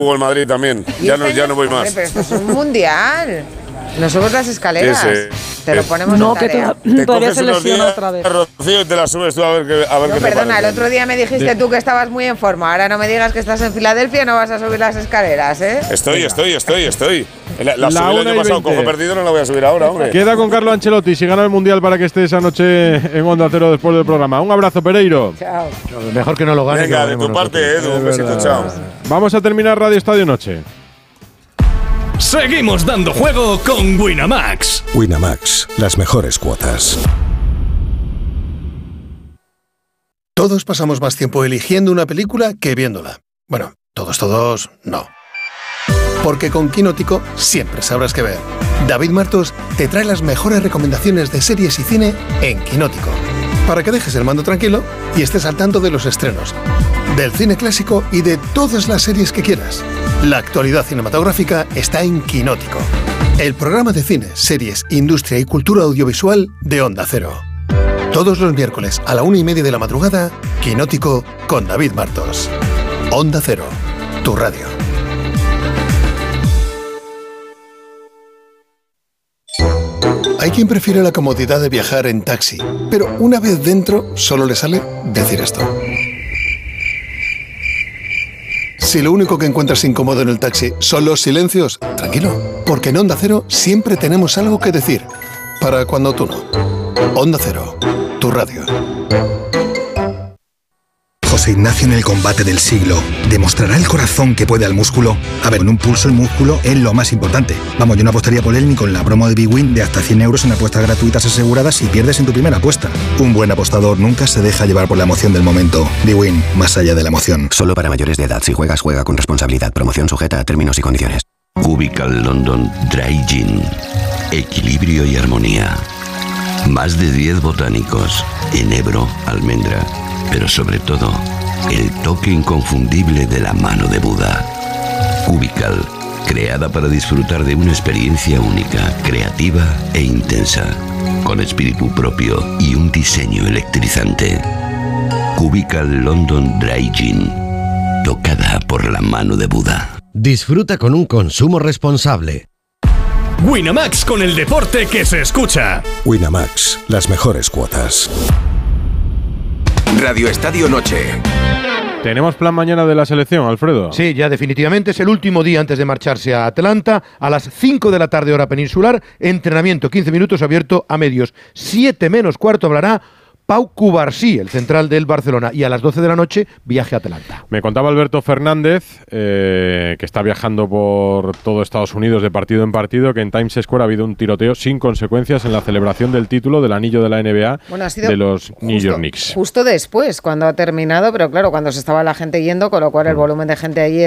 jugó el Madrid también. Ya no voy más. Pero esto es un mundial. No subes las escaleras. Te lo ponemos en tarea. Te coges unos días, otra vez. Rocío, y te las subes tú a ver qué perdona, el otro día me dijiste tú que estabas muy en forma. Ahora no me digas que estás en Filadelfia y no vas a subir las escaleras, ¿eh? Estoy. La subí el año pasado, cojo perdido, no la voy a subir ahora, hombre. Queda con Carlo Ancelotti si gana el Mundial para que esté esa noche en Onda Cero después del programa. Un abrazo, Pereiro. Chao. Mejor que no lo gane. Venga, de tu parte, Edu. Un besito, chao. Vamos a terminar Radio Estadio Noche. Seguimos dando juego con Winamax. Winamax, las mejores cuotas. Todos pasamos más tiempo eligiendo una película que viéndola. Bueno, todos, no. Porque con Quinótico siempre sabrás qué ver. David Martos te trae las mejores recomendaciones de series y cine en Quinótico. Para que dejes el mando tranquilo y estés al tanto de los estrenos, del cine clásico y de todas las series que quieras. La actualidad cinematográfica está en Quinótico, el programa de cine, series, industria y cultura audiovisual de Onda Cero. Todos los miércoles a la 1:30 de la madrugada, Quinótico con David Martos. Onda Cero, tu radio. Hay quien prefiere la comodidad de viajar en taxi, pero una vez dentro solo le sale decir esto. Si lo único que encuentras incómodo en el taxi son los silencios, tranquilo, porque en Onda Cero siempre tenemos algo que decir, para cuando tú no. Onda Cero, tu radio. José Ignacio en el combate del siglo. ¿Demostrará el corazón que puede al músculo? A ver, en un pulso el músculo es lo más importante. Vamos, yo no apostaría por él ni con la promo de bwin de hasta 100 euros en apuestas gratuitas aseguradas si pierdes en tu primera apuesta. Un buen apostador nunca se deja llevar por la emoción del momento. bwin, más allá de la emoción. Solo para mayores de edad. Si juegas, juega con responsabilidad. Promoción sujeta a términos y condiciones. Cubical London Dry Gin. Equilibrio y armonía. Más de 10 botánicos. Enebro, almendra. Pero sobre todo, el toque inconfundible de la mano de Buda. Cubical, creada para disfrutar de una experiencia única, creativa e intensa, con espíritu propio y un diseño electrizante. Cubical London Dry Gin, tocada por la mano de Buda. Disfruta con un consumo responsable. Winamax, con el deporte que se escucha. Winamax, las mejores cuotas. Radio Estadio Noche. ¿Tenemos plan mañana de la selección, Alfredo? Sí, ya definitivamente es el último día antes de marcharse a Atlanta. A las 5 de la tarde, hora peninsular, entrenamiento 15 minutos abierto a medios. 7 menos cuarto hablará Pau Cubarsí, el central del Barcelona, y a las 12 de la noche viaje a Atlanta. Me contaba Alberto Fernández, que está viajando por todo Estados Unidos de partido en partido, que en Times Square ha habido un tiroteo sin consecuencias en la celebración del título del anillo de la NBA de los New York Knicks. Justo después, cuando ha terminado, pero claro, cuando se estaba la gente yendo, con lo cual el volumen de gente allí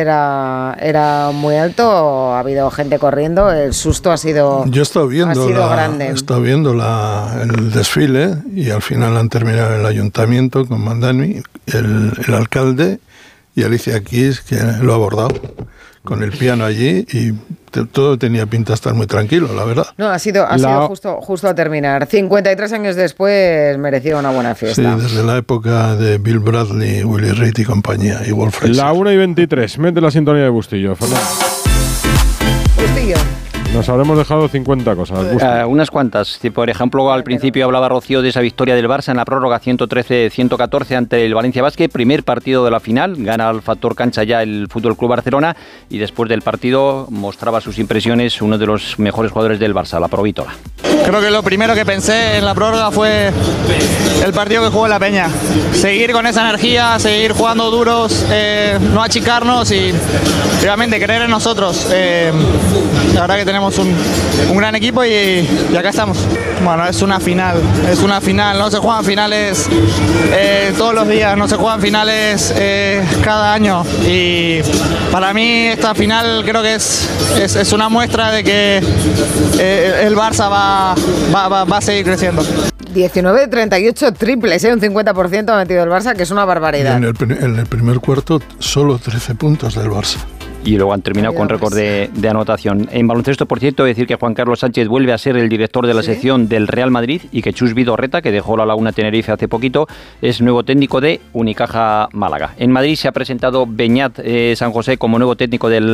era muy alto, ha habido gente corriendo, el susto ha sido Yo he estado viendo grande. He estado viendo el desfile y al final han terminado el ayuntamiento con Mandani, el alcalde y Alicia Keys, que lo ha abordado con el piano allí y todo tenía pinta de estar muy tranquilo, la verdad. No, ha sido justo a terminar. 53 años después mereció una buena fiesta. Sí, desde la época de Bill Bradley, Willie Reed y compañía, y Wolf Fraser. La 1:23, mete la sintonía de Bustillo, Fernando. Bustillo. Nos habremos dejado 50 cosas. Unas cuantas. Por ejemplo, al principio hablaba Rocío de esa victoria del Barça en la prórroga 113-114 ante el Valencia Basket. Primer partido de la final. Gana al factor cancha ya el Fútbol Club Barcelona. Y después del partido mostraba sus impresiones uno de los mejores jugadores del Barça, la Provítola. Creo que lo primero que pensé en la prórroga fue el partido que jugó la Peña. Seguir con esa energía, seguir jugando duros, no achicarnos y realmente creer en nosotros. La verdad que tenemos un gran equipo y acá estamos. Bueno, es una final, no se juegan finales todos los días, no se juegan finales cada año y para mí esta final creo que es una muestra de que el Barça va a seguir creciendo. 19 de 38 triples, un 50% ha metido el Barça, que es una barbaridad. Y en el primer cuarto solo 13 puntos del Barça. y luego han terminado con récord de anotación. En baloncesto, por cierto, decir que Juan Carlos Sánchez vuelve a ser el director de la sección del Real Madrid y que Chus Vidorreta, que dejó la Laguna Tenerife hace poquito, es nuevo técnico de Unicaja Málaga. En Madrid se ha presentado Beñat San José como nuevo técnico del